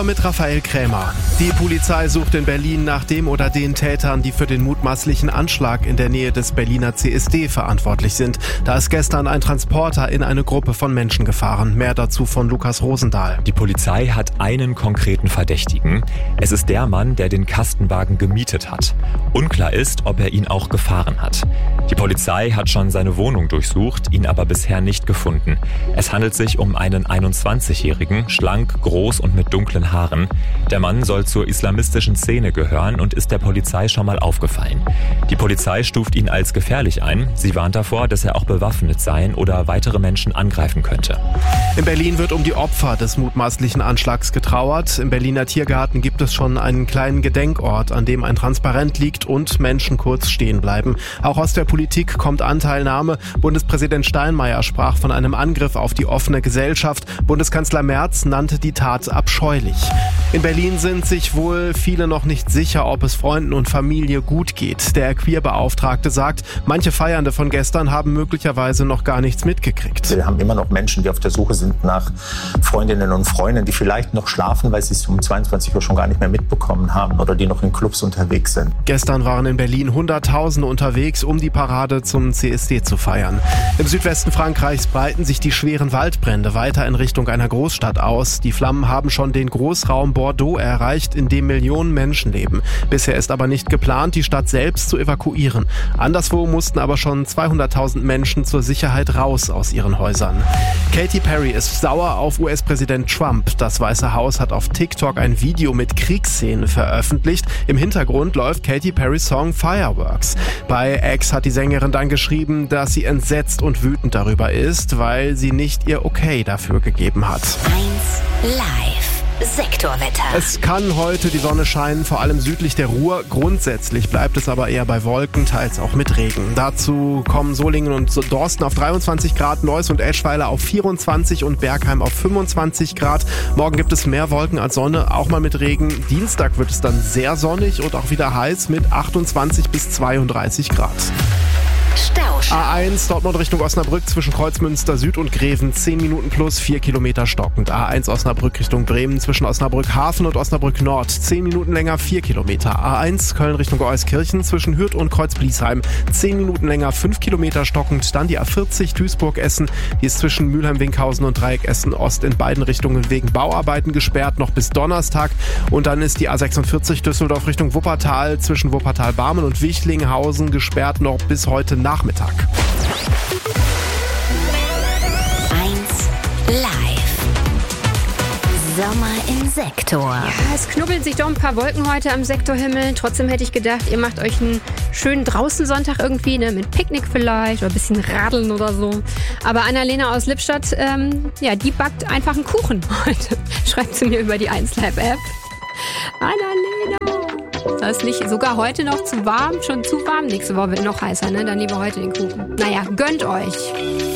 Mit Raphael Krämer. Die Polizei sucht in Berlin nach dem oder den Tätern, die für den mutmaßlichen Anschlag in der Nähe des Berliner CSD verantwortlich sind. Da ist gestern ein Transporter in eine Gruppe von Menschen gefahren. Mehr dazu von Lukas Rosendahl. Die Polizei hat einen konkreten Verdächtigen. Es ist der Mann, der den Kastenwagen gemietet hat. Unklar ist, ob er ihn auch gefahren hat. Die Polizei hat schon seine Wohnung durchsucht, ihn aber bisher nicht gefunden. Es handelt sich um einen 21-Jährigen, schlank, groß und mit dunklen Haaren. Der Mann soll zur islamistischen Szene gehören und ist der Polizei schon mal aufgefallen. Die Polizei stuft ihn als gefährlich ein. Sie warnt davor, dass er auch bewaffnet sein oder weitere Menschen angreifen könnte. In Berlin wird um die Opfer des mutmaßlichen Anschlags getrauert. Im Berliner Tiergarten gibt es schon einen kleinen Gedenkort, an dem ein Transparent liegt und Menschen kurz stehen bleiben. Auch aus der Politik kommt Anteilnahme. Bundespräsident Steinmeier sprach von einem Angriff auf die offene Gesellschaft. Bundeskanzler Merz nannte die Tat abscheulich. In Berlin sind sich wohl viele noch nicht sicher, ob es Freunden und Familie gut geht. Der Queerbeauftragte sagt, manche Feiernde von gestern haben möglicherweise noch gar nichts mitgekriegt. Wir haben immer noch Menschen, die auf der Suche sind nach Freundinnen und Freunden, die vielleicht noch schlafen, weil sie es um 22 Uhr schon gar nicht mehr mitbekommen haben oder die noch in Clubs unterwegs sind. Gestern waren in Berlin Hunderttausende unterwegs, um die Parade zum CSD zu feiern. Im Südwesten Frankreichs breiten sich die schweren Waldbrände weiter in Richtung einer Großstadt aus. Die Flammen haben schon den Großraum Bordeaux erreicht, in dem Millionen Menschen leben. Bisher ist aber nicht geplant, die Stadt selbst zu evakuieren. Anderswo mussten aber schon 200.000 Menschen zur Sicherheit raus aus ihren Häusern. Katy Perry ist sauer auf US-Präsident Trump. Das Weiße Haus hat auf TikTok ein Video mit Kriegsszenen veröffentlicht. Im Hintergrund läuft Katy Perrys Song Fireworks. Bei X hat die Sängerin dann geschrieben, dass sie entsetzt und wütend darüber ist, weil sie nicht ihr Okay dafür gegeben hat. 1 Live. Sektorwetter. Es kann heute die Sonne scheinen, vor allem südlich der Ruhr. Grundsätzlich bleibt es aber eher bei Wolken, teils auch mit Regen. Dazu kommen Solingen und Dorsten auf 23 Grad, Neuss und Eschweiler auf 24 und Bergheim auf 25 Grad. Morgen gibt es mehr Wolken als Sonne, auch mal mit Regen. Dienstag wird es dann sehr sonnig und auch wieder heiß mit 28 bis 32 Grad. Stauschau. A1 Dortmund Richtung Osnabrück zwischen Kreuzmünster Süd und Greven 10 Minuten plus 4 Kilometer stockend. A1 Osnabrück Richtung Bremen zwischen Osnabrück Hafen und Osnabrück Nord 10 Minuten länger 4 Kilometer. A1 Köln Richtung Euskirchen zwischen Hürth und Kreuzbliesheim 10 Minuten länger 5 Kilometer stockend. Dann die A40 Duisburg Essen, die ist zwischen Mülheim-Winkhausen und Dreieck Essen Ost in beiden Richtungen wegen Bauarbeiten gesperrt, noch bis Donnerstag. Und dann ist die A46 Düsseldorf Richtung Wuppertal zwischen Wuppertal-Barmen und Wichlinghausen gesperrt noch bis heute Nachmittag. 1 Live. Sommer im Sektor. Ja, es knubbeln sich doch ein paar Wolken heute am Sektorhimmel. Trotzdem hätte ich gedacht, ihr macht euch einen schönen Draußensonntag irgendwie, ne, mit Picknick vielleicht oder ein bisschen Radeln oder so. Aber Annalena aus Lippstadt, die backt einfach einen Kuchen heute. Schreibt sie mir über die 1 Live App. Annalena! Das ist nicht sogar heute noch zu warm, schon zu warm. Nächste Woche wird noch heißer, ne? Dann lieber heute den Kuchen. Naja, gönnt euch.